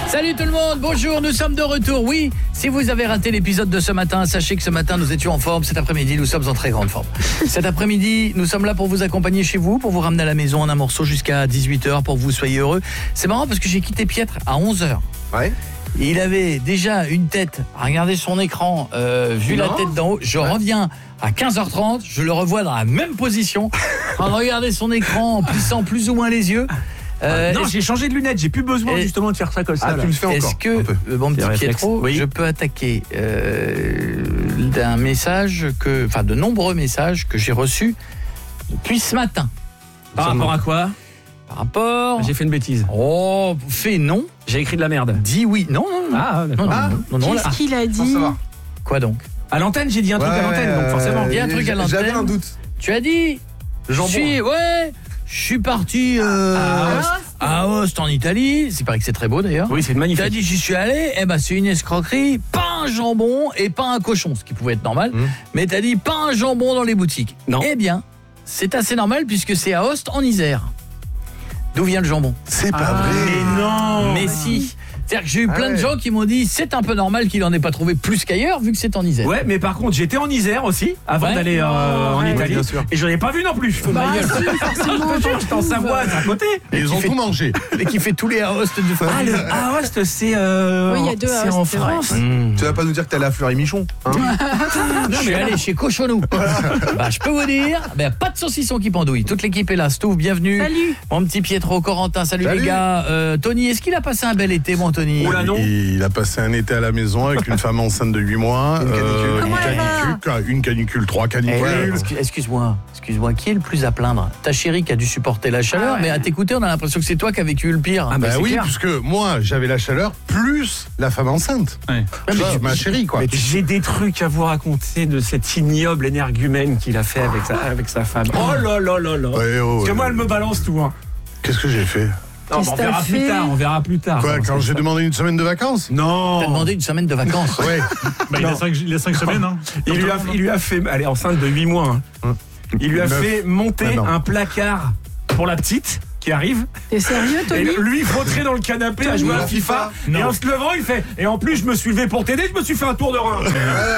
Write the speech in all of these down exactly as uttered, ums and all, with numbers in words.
Salut tout le monde, bonjour, nous sommes de retour. Oui, si vous avez raté l'épisode de ce matin, sachez que ce matin nous étions en forme. Cet après-midi, nous sommes en très grande forme. Cet après-midi, nous sommes là pour vous accompagner chez vous, pour vous ramener à la maison en un morceau jusqu'à dix-huit heures pour que vous soyez heureux. C'est marrant parce que j'ai quitté Pietre à onze heures. Ouais. Et il avait déjà une tête, regardez son écran, euh, vu non. la tête d'en haut. Je ouais. reviens à quinze heures trente, je le revois dans la même position, en regardant son écran, en plissant plus ou moins les yeux. Euh, non, j'ai changé de lunettes, j'ai plus besoin et justement de faire ça comme ça. Ah, tu me fais encore. Est-ce que, bon petit Pietro, oui. je peux attaquer euh, d'un message que, enfin de nombreux messages que j'ai reçus depuis ce matin. Par rapport à quoi ? Par rapport... J'ai fait une bêtise. Oh, fait non. J'ai écrit de la merde. Dis oui. Non, non, non. Ah, d'accord. Non, non, non, non, Qu'est-ce qu'il a dit ? Quoi donc ? À l'antenne, j'ai dit un truc ouais, à l'antenne, donc forcément. Il y a un truc à l'antenne. J'avais un doute. Tu as dit... Le jambon. Je suis... Ouais... Je suis parti euh, à Aoste en Italie. C'est paraît que c'est très beau d'ailleurs. Oui, c'est magnifique. Tu as dit j'y suis allé. Eh ben c'est une escroquerie. Pas un jambon et pas un cochon, ce qui pouvait être normal. Mmh. Mais tu as dit pas un jambon dans les boutiques. Non. Eh bien, c'est assez normal puisque c'est à Aoste en Isère. D'où vient le jambon ? C'est pas ah, vrai. Mais non. Mais si. C'est-à-dire que j'ai eu plein ah ouais. de gens qui m'ont dit c'est un peu normal qu'il en ait pas trouvé plus qu'ailleurs vu que c'est en Isère. Ouais, mais par contre, j'étais en Isère aussi avant ouais. d'aller euh, en ouais, Italie ouais, et je l'ai pas vu non plus. Bah, si, forcément, j'étais en Savoie, à côté. Et ils ont tout mangé. Et qui fait tous les Aoste du France. Ah, le Aoste, c'est euh, oui, il y a deux c'est en France. Mmh. Tu vas pas nous dire que t'es allé à Fleury-Michon hein? Non, je suis allé chez Cochonou. Bah, je peux vous dire, bah, pas de saucisson qui pendouille. Toute l'équipe est là. Stouff, bienvenue. Salut. Mon petit Pietro, Corentin, salut, salut. les gars. Euh, Tony, est-ce qu'il a passé un bel été, mon Tony ? Oula, non. Il a passé un été à la maison avec une femme enceinte de huit mois. Une canicule. Euh, Comment une, canicule une canicule, trois canicules. Eh, excuse, excuse-moi, excuse-moi, qui est le plus à plaindre ? Ta chérie qui a dû supporter la chaleur, ah ouais. mais à t'écouter, on a l'impression que c'est toi qui as vécu le pire. Ah bah, bah oui, clair. puisque moi, j'avais la chaleur plus la femme enceinte. Ouais. Mais tu, ma chérie, quoi. Mais j'ai des trucs à vous raconter de cet ignoble énergumène qu'il a fait avec sa, avec sa femme. Oh là là là là. Ouais, oh, Parce que ouais. moi, elle me balance tout. Hein. Qu'est-ce que j'ai fait ? Non, on verra plus tard, on verra plus tard. Quoi, quand j'ai demandé une semaine de vacances ? Non. T'as demandé une semaine de vacances. Ouais. Bah, il, a cinq, il a cinq semaines. Hein. Il, lui a, il lui a fait, elle est enceinte de huit mois. Hein. Il lui a Neuf. fait monter ah un placard pour la petite qui arrive. T'es sérieux, Tony ? Et lui, il frotterait dans le canapé Tony à jouer à FIFA. Non. Et en se levant, il fait. Et en plus, je me suis levé pour t'aider, je me suis fait un tour de rein.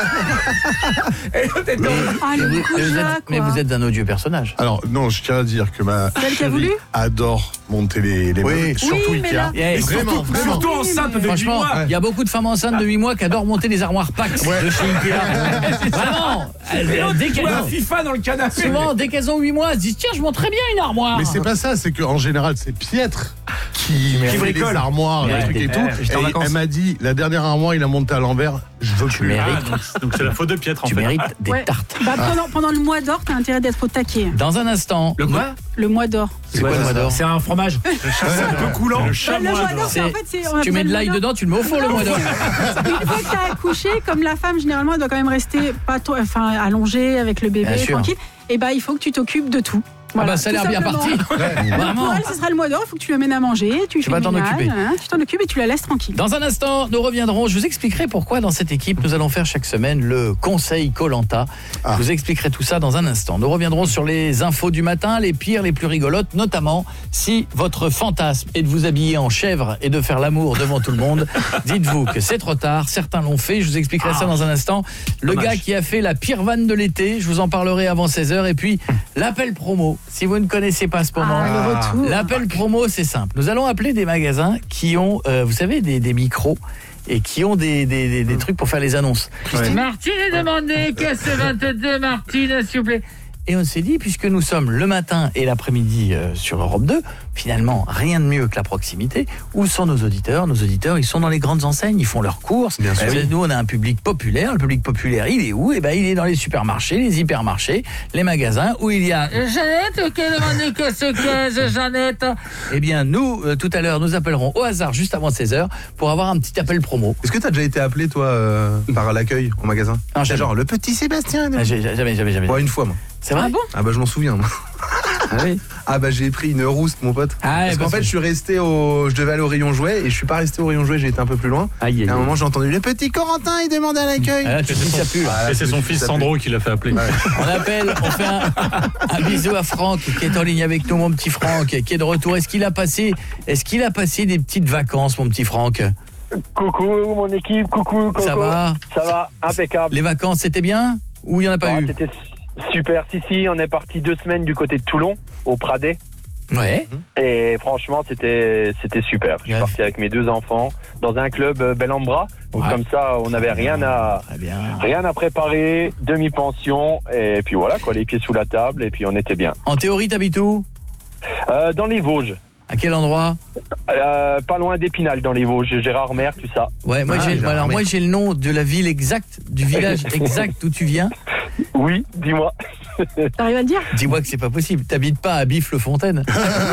Et t'es mais, ah, le mais, coup vous là, êtes, mais vous êtes d'un odieux personnage. Alors, non, je tiens à dire que ma chérie adore monter les, les oui. meubles, surtout oui, Ikea. là... Et vraiment, surtout, vraiment. surtout enceinte de huit mois. Il y a beaucoup de femmes enceintes de huit mois qui adorent monter les armoires Pax ouais. de chez Ikea. Vraiment. Elles, dès qu'elles ont FIFA dans le canapé. Souvent, dès qu'elles ont huit mois, elles se disent tiens, je monte très bien une armoire. Mais c'est pas ça, c'est qu'en général, c'est Pietre qui, qui fait les armoires, ouais, les trucs et tout. Ouais, et elle m'a dit, la dernière armoire, il a monté à l'envers. Je veux tu plus. mérites. Ah, donc, donc c'est la faute de Pietre en tu fait. Tu mérites des ouais. tartes. Bah, pendant, pendant le mois d'or, t'as intérêt d'être au taquet. Dans un instant. Le quoi ? Le mois d'or. C'est quoi le mois d'or ? C'est un fromage. C'est un peu coulant. Le Bah, le mois d'or, c'est en fait, c'est, si tu mets de l'ail dedans, tu le mets au four le mois d'or. Une fois que t'as accouché, comme la femme généralement, elle doit quand même rester pas trop, enfin allongée avec le bébé tranquille. Et bah il faut que tu t'occupes de tout. Voilà, ah bah ça a l'air bien parti. Ouais. Vraiment. Pour elle, ce sera le mois d'or, il faut que tu l'amènes à manger, tu, tu vas t'en occuper. Hein, tu t'en occupes et tu la laisses tranquille. Dans un instant, nous reviendrons. Je vous expliquerai pourquoi dans cette équipe, nous allons faire chaque semaine le conseil Koh-Lanta. Ah. Je vous expliquerai tout ça dans un instant. Nous reviendrons sur les infos du matin, les pires, les plus rigolotes, notamment si votre fantasme est de vous habiller en chèvre et de faire l'amour devant tout le monde. Dites-vous que c'est trop tard. Certains l'ont fait. Je vous expliquerai ah. ça dans un instant. Le Dommage. gars qui a fait la pire vanne de l'été, je vous en parlerai avant seize heures. Et puis, l'appel promo. Si vous ne connaissez pas ce moment, ah, l'appel promo, c'est simple. Nous allons appeler des magasins qui ont, euh, vous savez, des, des micros et qui ont des, des, des, des trucs pour faire les annonces. Ouais. Martine est demandé, caisse vingt-deux, Martine, s'il vous plaît. Et on s'est dit, puisque nous sommes le matin et l'après-midi euh, sur Europe deux, finalement, rien de mieux que la proximité. Où sont nos auditeurs ? Nos auditeurs, ils sont dans les grandes enseignes, ils font leurs courses. Bien sûr. Nous, on a un public populaire. Le public populaire, il est où ? Eh ben, il est dans les supermarchés, les hypermarchés, les magasins, où il y a Jeannette, qui a demandé que ce qu'est Jeannette. Eh bien, nous, euh, tout à l'heure, nous appellerons au hasard, juste avant seize heures, pour avoir un petit appel promo. Est-ce que tu as déjà été appelé, toi, euh, par l'accueil au magasin ? Non, c'est genre, le petit Sébastien. Ah, j'ai, jamais, jamais, jamais. Ouais, une fois, moi. C'est vrai ? Ah bon ? Ah bah je m'en souviens, moi. Ah oui. Ah bah j'ai pris une rouste mon pote. Ah, parce qu'en fait que... je suis resté au, je devais aller au rayon jouet et je suis pas resté au rayon jouet, j'ai été un peu plus loin. Aïe, aïe, et à un aïe. moment j'ai entendu le petit Corentin, il demandait à l'accueil. Ah, et c'est son, ah, c'est son fils Sandro qui l'a fait appeler. Ouais. On appelle, on fait un, un bisou à Franck qui est en ligne avec nous, mon petit Franck, qui est de retour. Est-ce qu'il a passé, est-ce qu'il a passé des petites vacances, mon petit Franck? Coucou mon équipe, coucou Coco. Ça va? Ça va, impeccable. Les vacances c'était bien ou il y en a pas ah, eu? C'était super, si si, on est parti deux semaines du côté de Toulon, au Pradet. Ouais. Et franchement c'était c'était super. Je suis ouais. parti avec mes deux enfants dans un club euh, Bel-en-Bras. Donc ouais. comme ça on n'avait rien à rien à préparer, demi-pension et puis voilà quoi, les pieds sous la table et puis on était bien. En théorie t'habites où? euh, Dans les Vosges. À quel endroit? euh, Pas loin d'Épinal, dans les Vosges, Gérardmer, tout ça. Ouais, moi ah, j'ai alors moi j'ai le nom de la ville exacte, du village exact d'où tu viens. Oui, dis-moi. T'arrives à le dire? Dis-moi que c'est pas possible. T'habites pas à Bifle-Fontaine?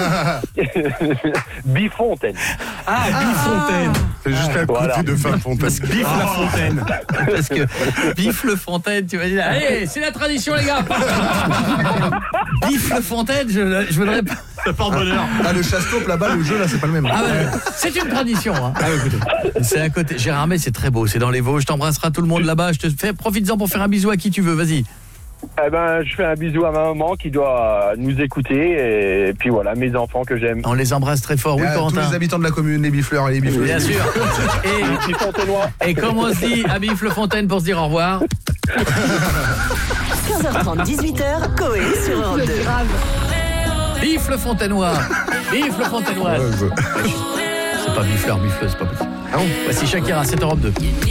Bifontaine. Ah, Bifontaine. Ah. C'est juste à côté voilà. de Fin-Fontaine. Parce que Bifle-Fontaine. Parce que Bifle-Fontaine, tu vas dire, allez, c'est la tradition les gars. Bifle-Fontaine, je, je voudrais pas. Ça porte bonheur. Ah, le chasse-taupe là-bas, le jeu là, c'est pas le même. Ah ouais, c'est une tradition. Hein. Ah, écoutez, c'est à côté. Gérardmer, c'est très beau. C'est dans les Vosges. Je t'embrasserai tout le monde là-bas. Je te fais, profites-en pour faire un bisou à qui tu veux. Vas-y. Eh ben, je fais un bisou à ma maman qui doit nous écouter et puis voilà, mes enfants que j'aime. On les embrasse très fort. Oui, euh, Corentin. Tous les habitants de la commune, les bifleurs et les bifleurs. Bien sûr. Et, et comme on se dit à Bifle-Fontaine pour se dire au revoir. quinze heures trente, dix-huit heures, Coé sur Europe deux. Bifle-Fontainois. Bifle-Fontainoise. Ouais, c'est pas bifleur, bifleuse, c'est pas possible. Ah bon? Voici Shakira, c'est Europe deux.